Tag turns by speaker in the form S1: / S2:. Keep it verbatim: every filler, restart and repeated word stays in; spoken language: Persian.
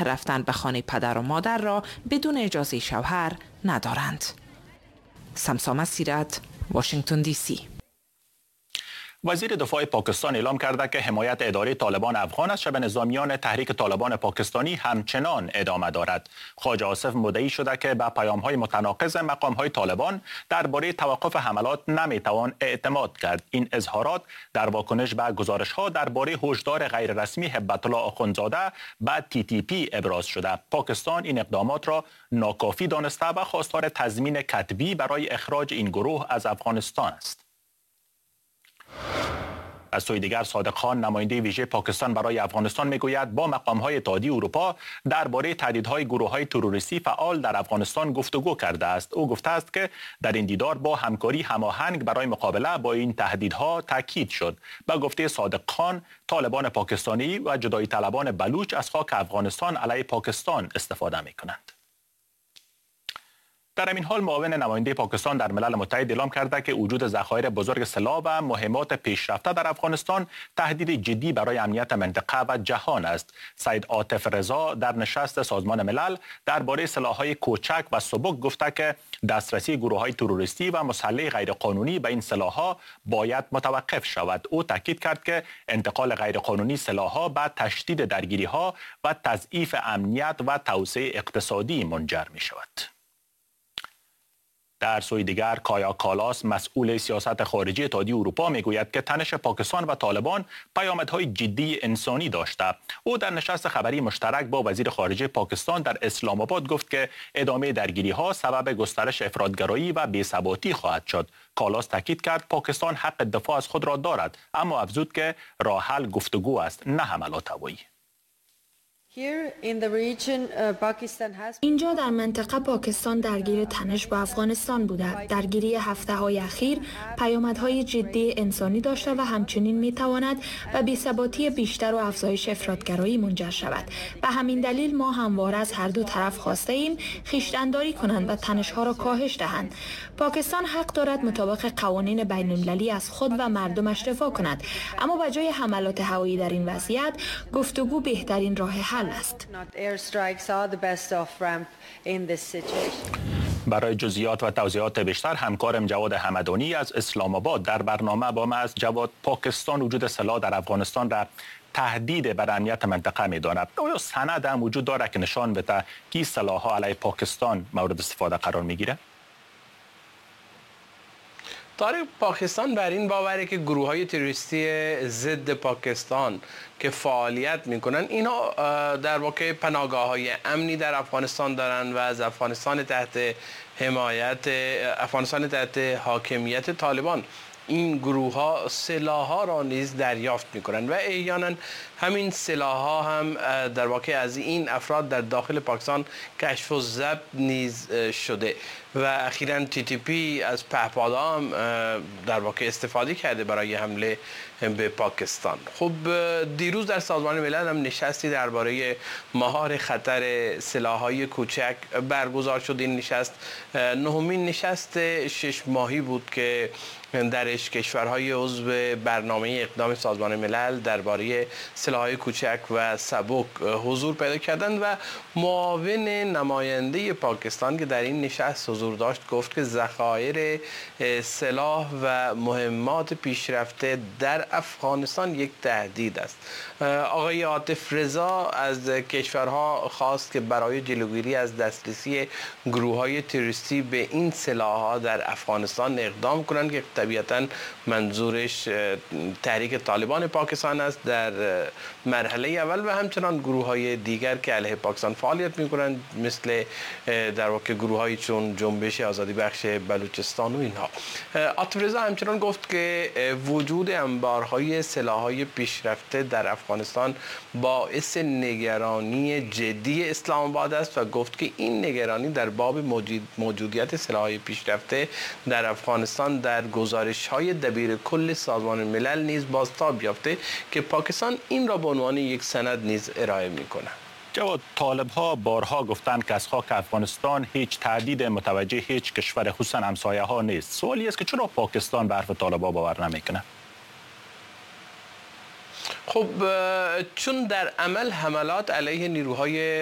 S1: حق رفتن به خانه پدر و مادر را بدون اجازه شوهر ندارند. سمسامه سیرت، واشنگتن دی سی.
S2: وزیر دفاع پاکستان اعلام کرده که حمایت اداره طالبان افغان از شبه نظامیان تحریک طالبان پاکستانی همچنان ادامه دارد. خواجه آصف مدعی شده که به پیام‌های متناقض مقام‌های طالبان درباره توقف حملات نمیتوان اعتماد کرد. این اظهارات در واکنش به گزارش‌ها درباره هشدار غیررسمی هبت الله آخوندزاده به تی تی پی ابراز شده. پاکستان این اقدامات را ناکافی دانسته و خواستار تضمین کتبی برای اخراج این گروه از افغانستان است. از سوی دیگر صادق خان نماینده ویژه پاکستان برای افغانستان میگوید با مقام‌های اتحادیه اروپا درباره تهدیدهای گروه‌های تروریستی فعال در افغانستان گفتگو کرده است. او گفته است که در این دیدار با همکاری هماهنگ برای مقابله با این تهدیدها تاکید شد. با گفته صادق خان، طالبان پاکستانی و جدایی طلبان بلوچ از خاک افغانستان علیه پاکستان استفاده می‌کنند. در همین حال معاون نماینده پاکستان در ملل متحد اعلام کرده که وجود ذخایر بزرگ سلاح و مهمات پیشرفته در افغانستان تهدید جدی برای امنیت منطقه و جهان است. سید عاطف رضا در نشست سازمان ملل درباره سلاح‌های کوچک و سبک گفته که دسترسی گروه‌های تروریستی و مسلح غیرقانونی به این سلاح‌ها باید متوقف شود. او تاکید کرد که انتقال غیرقانونی سلاح‌ها به تشدید درگیری‌ها و تضعیف امنیت و توسعه اقتصادی منجر می‌شود. در سوی دیگر کایا کالاس مسئول سیاست خارجی اتحادیه اروپا میگوید که تنش پاکستان و طالبان پیامدهای جدی انسانی داشته. او در نشست خبری مشترک با وزیر خارجه پاکستان در اسلام آباد گفت که ادامه درگیری ها سبب گسترش افراطگرایی و بی‌ثباتی خواهد شد. کالاس تاکید کرد پاکستان حق دفاع از خود را دارد، اما افزود که راه حل گفتگو است، نه حملات هوایی.
S3: اینجا در منطقه پاکستان درگیر تنش با افغانستان بوده. درگیری هفته های اخیر پیامدهای جدی انسانی داشته و همچنین می تواند به بی‌ثباتی بیشتر و افزایش افراطگرایی منجر شود. به همین دلیل ما همواره از هر دو طرف خواسته ایم خویشتن‌داری کنند و تنش ها را کاهش دهند. پاکستان حق دارد مطابق قوانین بین المللی از خود و مردمش دفاع کند، اما به جای حملات هوایی در این وضعیت گفتگو بهترین راه حل است.
S2: برای جزئیات و توضیحات بیشتر همکارم جواد حمدانی از اسلام آباد در برنامه با ما است. جواد، پاکستان وجود سلاح در افغانستان را تهدید بر امنیت منطقه می‌داند. آیا سند هم وجود دارد که نشان بده که سلاح‌ها علیه پاکستان مورد استفاده قرار می‌گیرد؟
S4: طارق، پاکستان بر این باوره که گروه های تروریستی ضد پاکستان که فعالیت میکنن اینا در واقع پناهگاه های امنی در افغانستان دارن و از افغانستان تحت حمایت افغانستان تحت حاکمیت طالبان این گروه ها سلاح ها را نیز دریافت میکنن و احیانا همین سلاح ها هم در واقع از این افراد در داخل پاکستان کشف و ضبط نیز شده و اخیراً تی تی پی از پهپادها هم در واقع استفاده کرده برای حمله به پاکستان. خب دیروز در سازمان ملل هم نشستی درباره مهار خطر سلاح‌های کوچک برگزار شد. این نشست نهمین نشست شش ماهی بود که درش کشورهای عضو برنامه اقدام سازمان ملل درباره سلاح‌های کوچک و سبک حضور پیدا کردند و معاون نماینده پاکستان که در این نشست حضور داشت گفت که ذخایر سلاح و مهمات پیشرفته در افغانستان یک تهدید است. آقای عاطف رضا از کشورها خواست که برای جلوگیری از دسترسی گروه‌های تروریستی به این سلاح‌ها در افغانستان اقدام کنند که طبیعتاً منظورش تحریک طالبان پاکستان است در مرحله اول و همچنان گروه‌های دیگر که علیه پاکستان فعالیت می‌کنند مثل در واقع گروه‌هایی چون جنبش آزادی بخش بلوچستان و اینها. عاطف رضا همچنان گفت که وجود انبارهای سلاح‌های پیشرفته در افغانستان باعث نگرانی جدی اسلام آباد است و گفت که این نگرانی در باب موجودیت سلاح‌های پیشرفته در افغانستان در گزارش‌های دبیر کل سازمان ملل نیز بازتاب یافته که پاکستان این را به عنوان یک سند نیز ارائه می‌کند.
S2: جواد، طالب‌ها بارها گفتند که از خاک افغانستان هیچ تهدید متوجه هیچ کشور خصوصا همسایه‌ها نیست. سوالی است که چرا پاکستان به حرف طالب‌ها باور نمی‌کنه؟
S4: خب چون در عمل حملات علیه نیروهای